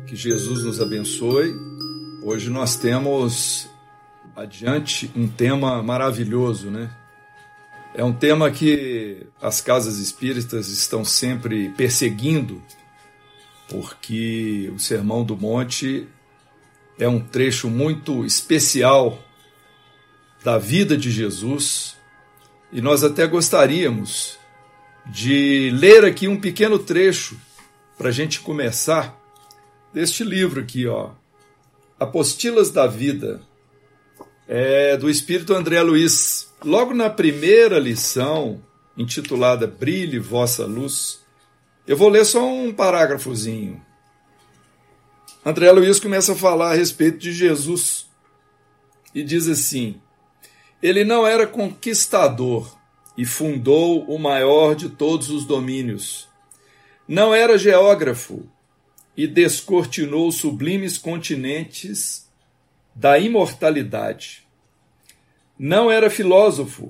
Que Jesus nos abençoe. Hoje nós temos adiante um tema maravilhoso, né? É um tema que as casas espíritas estão sempre perseguindo, porque o Sermão do Monte é um trecho muito especial da vida de Jesus, e nós até gostaríamos de ler aqui um pequeno trecho para a gente começar deste livro aqui, ó, Apostilas da Vida, do Espírito André Luiz. Logo na primeira lição, intitulada Brilhe Vossa Luz, eu vou ler só um parágrafozinho. André Luiz começa a falar a respeito de Jesus e diz assim: ele não era conquistador e fundou o maior de todos os domínios. Não era geógrafo e descortinou os sublimes continentes da imortalidade. Não era filósofo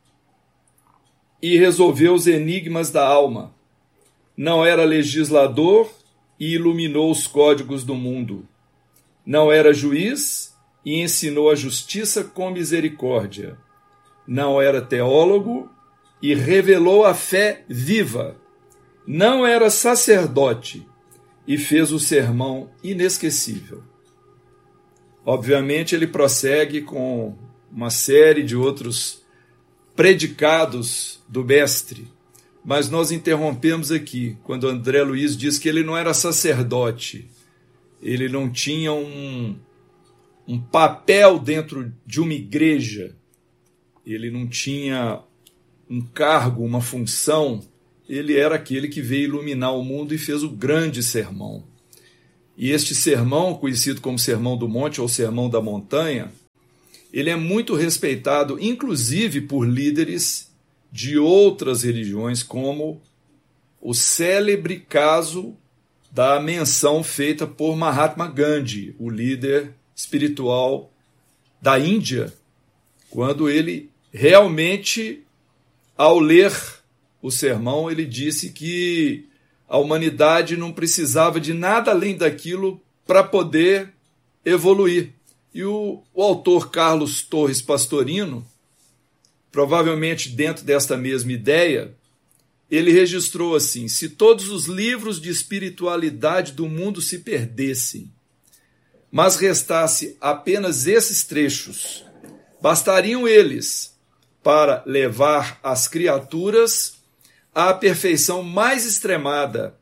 e resolveu os enigmas da alma. Não era legislador e iluminou os códigos do mundo. Não era juiz e ensinou a justiça com misericórdia. Não era teólogo e revelou a fé viva. Não era sacerdote e fez o sermão inesquecível. Obviamente, ele prossegue com uma série de outros predicados do mestre, mas nós interrompemos aqui, quando André Luiz diz que ele não era sacerdote, ele não tinha um papel dentro de uma igreja, ele não tinha um cargo, uma função, ele era aquele que veio iluminar o mundo e fez o grande sermão. E este sermão, conhecido como Sermão do Monte ou Sermão da Montanha, ele é muito respeitado, inclusive por líderes de outras religiões, como o célebre caso da menção feita por Mahatma Gandhi, o líder espiritual da Índia, quando ele realmente, ao ler o sermão, ele disse que a humanidade não precisava de nada além daquilo para poder evoluir. E o autor Carlos Torres Pastorino, provavelmente dentro desta mesma ideia, ele registrou assim: se todos os livros de espiritualidade do mundo se perdessem, mas restasse apenas esses trechos, bastariam eles para levar as criaturas à perfeição mais extremada,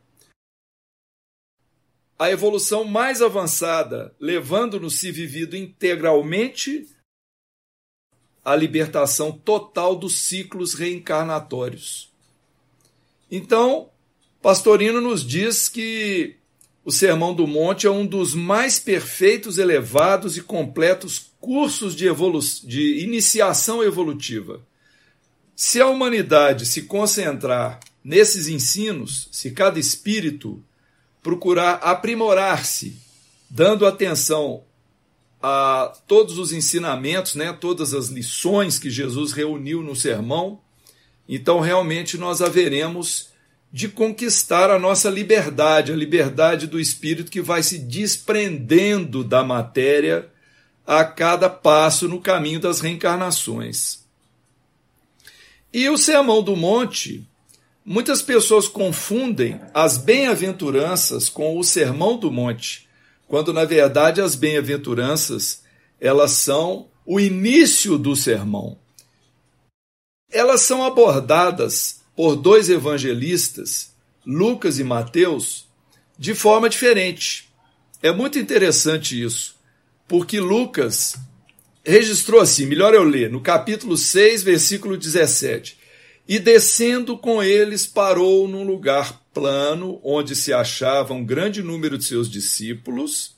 a evolução mais avançada, levando-nos, se vivido integralmente, à libertação total dos ciclos reencarnatórios. Então, Pastorino nos diz que o Sermão do Monte é um dos mais perfeitos, elevados e completos cursos de iniciação evolutiva. Se a humanidade se concentrar nesses ensinos, se cada espírito procurar aprimorar-se, dando atenção a todos os ensinamentos, né, todas as lições que Jesus reuniu no sermão, então realmente nós haveremos de conquistar a nossa liberdade, a liberdade do espírito que vai se desprendendo da matéria a cada passo no caminho das reencarnações. E o Sermão do Monte, muitas pessoas confundem as bem-aventuranças com o Sermão do Monte, quando na verdade as bem-aventuranças, elas são o início do sermão. Elas são abordadas por dois evangelistas, Lucas e Mateus, de forma diferente. É muito interessante isso, porque Lucas registrou assim, melhor eu ler, no capítulo 6, versículo 17. E descendo com eles, parou num lugar plano, onde se achava um grande número de seus discípulos.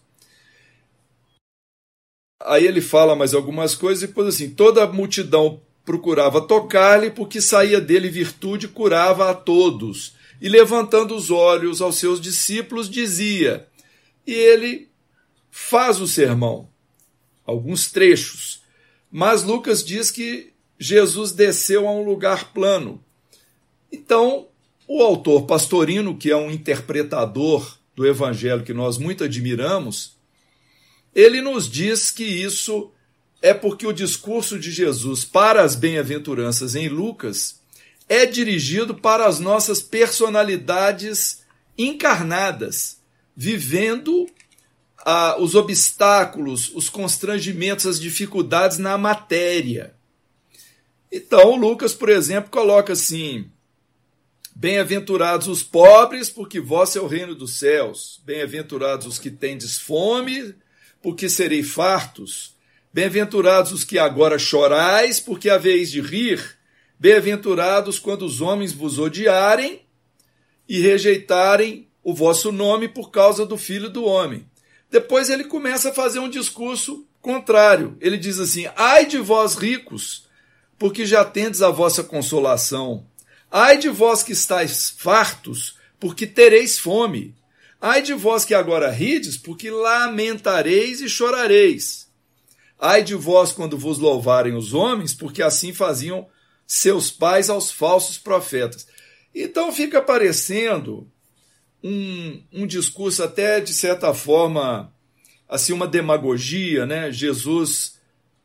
Aí ele fala mais algumas coisas, e depois assim, toda a multidão procurava tocar-lhe, porque saía dele virtude e curava a todos. E levantando os olhos aos seus discípulos, dizia, e ele faz o sermão, alguns trechos. Mas Lucas diz que Jesus desceu a um lugar plano. Então, o autor Pastorino, que é um interpretador do Evangelho que nós muito admiramos, ele nos diz que isso é porque o discurso de Jesus para as bem-aventuranças em Lucas é dirigido para as nossas personalidades encarnadas, vivendo os obstáculos, os constrangimentos, as dificuldades na matéria. Então, Lucas, por exemplo, coloca assim: bem-aventurados os pobres, porque vosso é o reino dos céus. Bem-aventurados os que tendes fome, porque sereis fartos. Bem-aventurados os que agora chorais, porque haveis de rir. Bem-aventurados quando os homens vos odiarem e rejeitarem o vosso nome por causa do Filho do Homem. Depois ele começa a fazer um discurso contrário. Ele diz assim: ai de vós ricos, porque já tendes a vossa consolação. Ai de vós que estáis fartos, porque tereis fome. Ai de vós que agora rides, porque lamentareis e chorareis. Ai de vós quando vos louvarem os homens, porque assim faziam seus pais aos falsos profetas. Então fica parecendo um discurso até, de certa forma, assim, uma demagogia, né? Jesus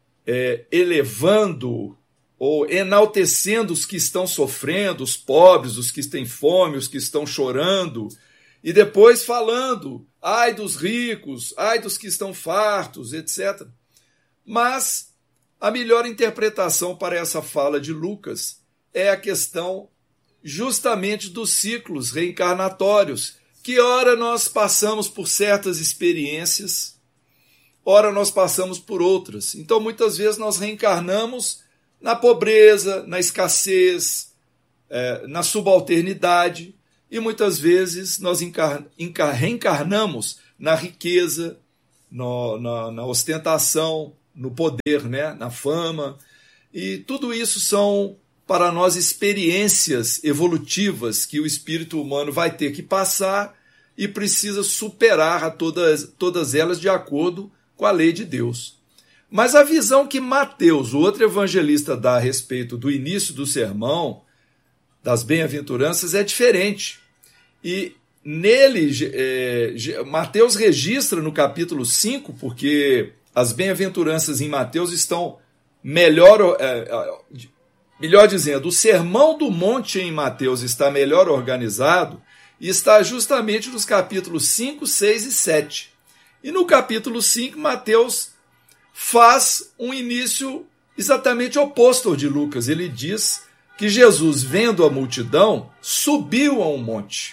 elevando ou enaltecendo os que estão sofrendo, os pobres, os que têm fome, os que estão chorando, e depois falando, ai dos ricos, ai dos que estão fartos, etc. Mas a melhor interpretação para essa fala de Lucas é a questão justamente dos ciclos reencarnatórios, que ora nós passamos por certas experiências, ora nós passamos por outras. Então, muitas vezes nós reencarnamos na pobreza, na escassez, na subalternidade, e muitas vezes nós reencarnamos na riqueza, na ostentação, no poder, né? Na fama. E tudo isso são, para nós, experiências evolutivas que o espírito humano vai ter que passar e precisa superar a todas elas de acordo com a lei de Deus. Mas a visão que Mateus, o outro evangelista, dá a respeito do início do sermão, das bem-aventuranças, é diferente. E nele, Mateus registra no capítulo 5, porque as bem-aventuranças em Mateus estão melhor dizendo, o sermão do monte em Mateus está melhor organizado e está justamente nos capítulos 5, 6 e 7. E no capítulo 5, Mateus faz um início exatamente oposto ao de Lucas. Ele diz que Jesus, vendo a multidão, subiu a um monte.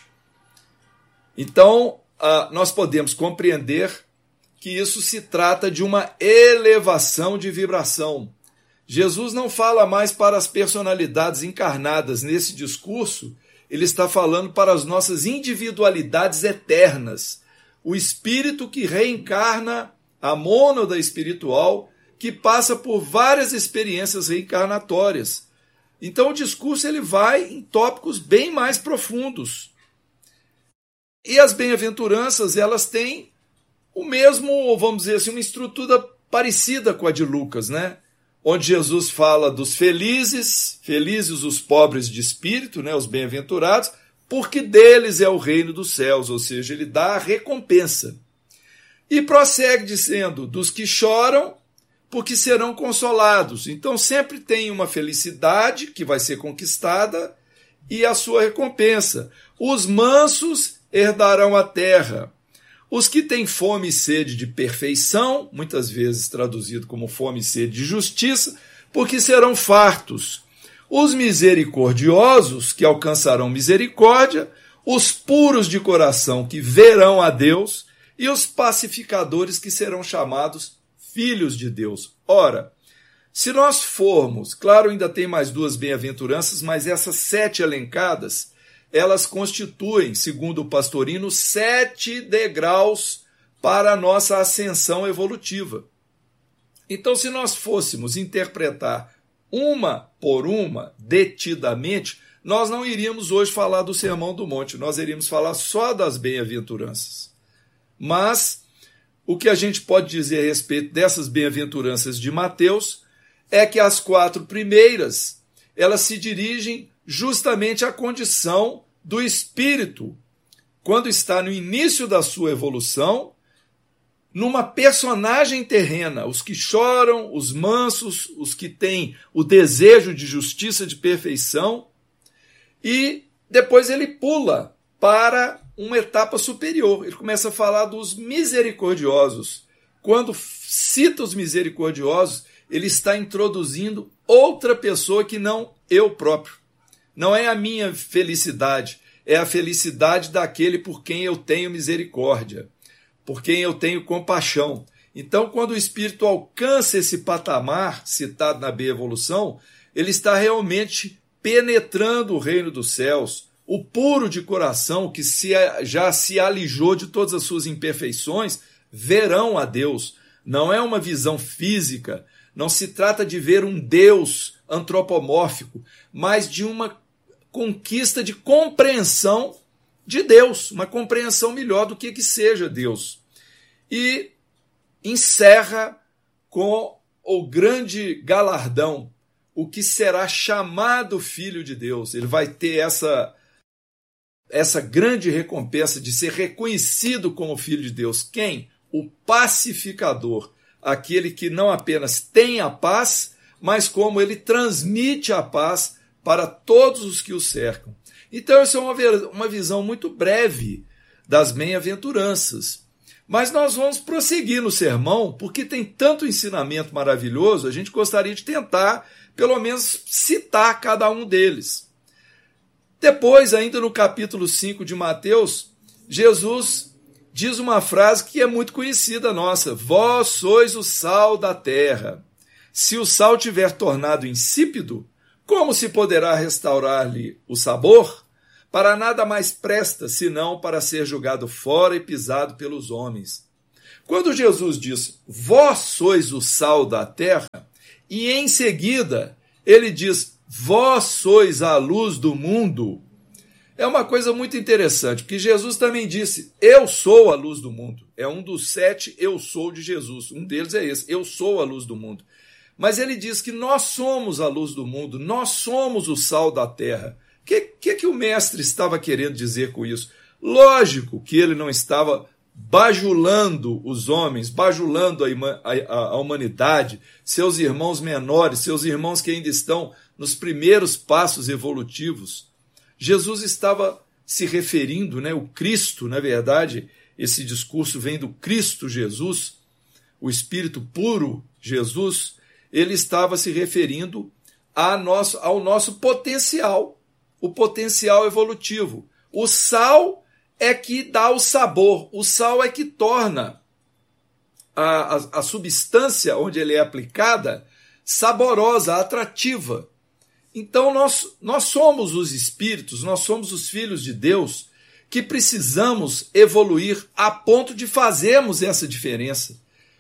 Então, nós podemos compreender que isso se trata de uma elevação de vibração. Jesus não fala mais para as personalidades encarnadas nesse discurso, ele está falando para as nossas individualidades eternas. O espírito que reencarna, a mônada espiritual, que passa por várias experiências reencarnatórias. Então o discurso ele vai em tópicos bem mais profundos. E as bem-aventuranças, elas têm o mesmo, vamos dizer assim, uma estrutura parecida com a de Lucas, né? Onde Jesus fala dos felizes os pobres de espírito, né? Os bem-aventurados, porque deles é o reino dos céus, ou seja, ele dá a recompensa. E prossegue dizendo, dos que choram, porque serão consolados. Então sempre tem uma felicidade que vai ser conquistada e a sua recompensa. Os mansos herdarão a terra. Os que têm fome e sede de perfeição, muitas vezes traduzido como fome e sede de justiça, porque serão fartos. Os misericordiosos, que alcançarão misericórdia, os puros de coração, que verão a Deus, e os pacificadores, que serão chamados filhos de Deus. Ora, se nós formos, claro, ainda tem mais 2 bem-aventuranças, mas essas 7 elencadas, elas constituem, segundo o Pastorino, 7 degraus para a nossa ascensão evolutiva. Então, se nós fôssemos interpretar uma por uma, detidamente, nós não iríamos hoje falar do Sermão do Monte, nós iríamos falar só das bem-aventuranças. Mas o que a gente pode dizer a respeito dessas bem-aventuranças de Mateus é que as 4 primeiras, elas se dirigem justamente à condição do espírito quando está no início da sua evolução, numa personagem terrena, os que choram, os mansos, os que têm o desejo de justiça, de perfeição, e depois ele pula para uma etapa superior. Ele começa a falar dos misericordiosos. Quando cita os misericordiosos, ele está introduzindo outra pessoa que não eu próprio. Não é a minha felicidade, é a felicidade daquele por quem eu tenho misericórdia, por quem eu tenho compaixão. Então, quando o espírito alcança esse patamar citado na Bem-Evolução, ele está realmente penetrando o reino dos céus. O puro de coração, que já se alijou de todas as suas imperfeições, verão a Deus. Não é uma visão física, não se trata de ver um Deus antropomórfico, mas de uma conquista de compreensão de Deus, uma compreensão melhor do que seja Deus. E encerra com o grande galardão, o que será chamado Filho de Deus. Ele vai ter essa grande recompensa de ser reconhecido como Filho de Deus. Quem? O pacificador, aquele que não apenas tem a paz, mas como ele transmite a paz para todos os que o cercam. Então, essa é uma visão muito breve das bem-aventuranças. Mas nós vamos prosseguir no sermão, porque tem tanto ensinamento maravilhoso, a gente gostaria de tentar, pelo menos, citar cada um deles. Depois, ainda no capítulo 5 de Mateus, Jesus diz uma frase que é muito conhecida nossa: vós sois o sal da terra. Se o sal tiver tornado insípido, como se poderá restaurar-lhe o sabor? Para nada mais presta, senão para ser jogado fora e pisado pelos homens. Quando Jesus diz, vós sois o sal da terra, e em seguida ele diz, vós sois a luz do mundo, é uma coisa muito interessante, porque Jesus também disse, eu sou a luz do mundo. É um dos 7 eu sou de Jesus. Um deles é esse, eu sou a luz do mundo. Mas ele diz que nós somos a luz do mundo, nós somos o sal da terra. O que o mestre estava querendo dizer com isso? Lógico que ele não estava bajulando os homens, bajulando a humanidade, seus irmãos menores, seus irmãos que ainda estão nos primeiros passos evolutivos. Jesus estava se referindo, o Cristo, na verdade, esse discurso vem do Cristo Jesus, o Espírito puro Jesus, ele estava se referindo ao nosso potencial, o potencial evolutivo. O sal é que dá o sabor, o sal é que torna a substância onde ele é aplicada saborosa, atrativa. Então nós somos os espíritos, nós somos os filhos de Deus que precisamos evoluir a ponto de fazermos essa diferença.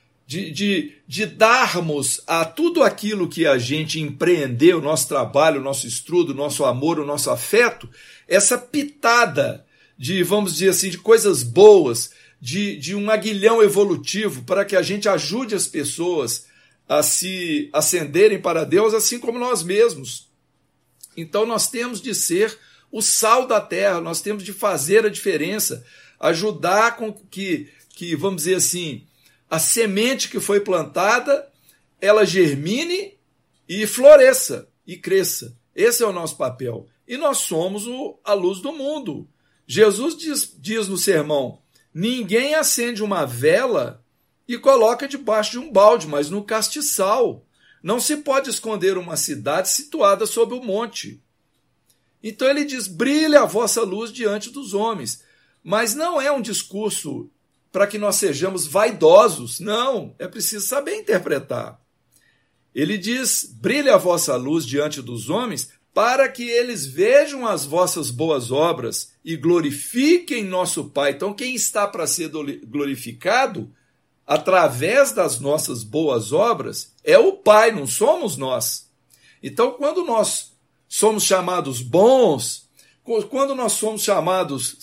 De darmos a tudo aquilo que a gente empreendeu, o nosso trabalho, o nosso estudo, o nosso amor, o nosso afeto, essa pitada de, vamos dizer assim, de coisas boas, de um aguilhão evolutivo para que a gente ajude as pessoas a se ascenderem para Deus, assim como nós mesmos. Então nós temos de ser o sal da terra, nós temos de fazer a diferença, ajudar com que vamos dizer assim, a semente que foi plantada, ela germine e floresça e cresça. Esse é o nosso papel. E nós somos a luz do mundo. Jesus diz no sermão, ninguém acende uma vela e coloca debaixo de um balde, mas no castiçal. Não se pode esconder uma cidade situada sobre o monte. Então ele diz, brilhe a vossa luz diante dos homens. Mas não é um discurso para que nós sejamos vaidosos. Não, é preciso saber interpretar. Ele diz, brilhe a vossa luz diante dos homens, para que eles vejam as vossas boas obras e glorifiquem nosso Pai. Então, quem está para ser glorificado através das nossas boas obras é o Pai, não somos nós. Então, quando nós somos chamados bons, quando nós somos chamados,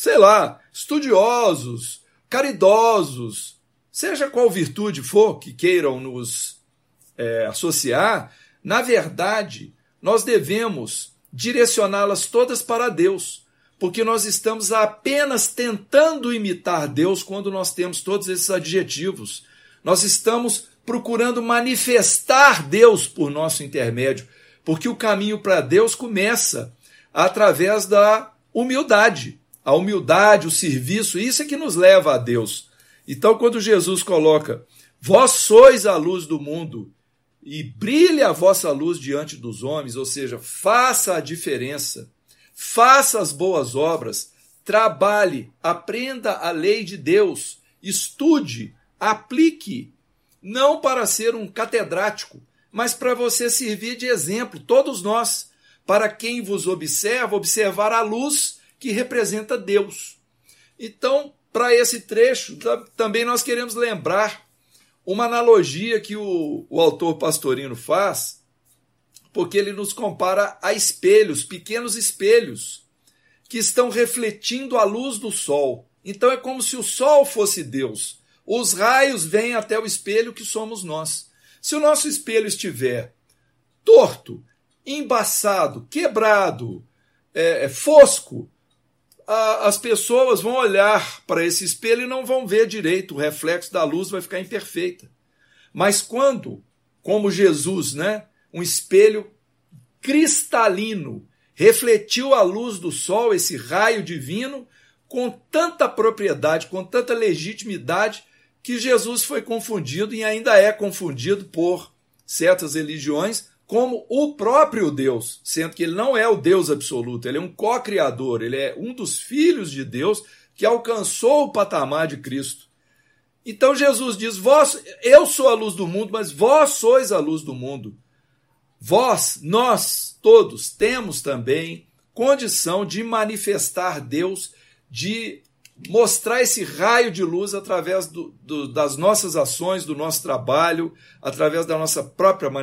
estudiosos, caridosos, seja qual virtude for que queiram nos associar, na verdade, nós devemos direcioná-las todas para Deus, porque nós estamos apenas tentando imitar Deus quando nós temos todos esses adjetivos. Nós estamos procurando manifestar Deus por nosso intermédio, porque o caminho para Deus começa através da humildade. A humildade, o serviço, isso é que nos leva a Deus. Então, quando Jesus coloca, vós sois a luz do mundo, e brilhe a vossa luz diante dos homens, ou seja, faça a diferença, faça as boas obras, trabalhe, aprenda a lei de Deus, estude, aplique, não para ser um catedrático, mas para você servir de exemplo, todos nós, para quem vos observa, observar a luz que representa Deus. Então, para esse trecho, também nós queremos lembrar uma analogia que o autor Pastorino faz, porque ele nos compara a espelhos, pequenos espelhos, que estão refletindo a luz do sol. Então é como se o sol fosse Deus. Os raios vêm até o espelho que somos nós. Se o nosso espelho estiver torto, embaçado, quebrado, fosco, as pessoas vão olhar para esse espelho e não vão ver direito, o reflexo da luz vai ficar imperfeita. Mas quando, como Jesus, um espelho cristalino, refletiu a luz do sol, esse raio divino, com tanta propriedade, com tanta legitimidade, que Jesus foi confundido e ainda é confundido por certas religiões como o próprio Deus, sendo que ele não é o Deus absoluto, ele é um co-criador, ele é um dos filhos de Deus que alcançou o patamar de Cristo. Então Jesus diz, eu sou a luz do mundo, mas vós sois a luz do mundo. Vós, nós, todos, temos também condição de manifestar Deus, de mostrar esse raio de luz através das nossas ações, do nosso trabalho, através da nossa própria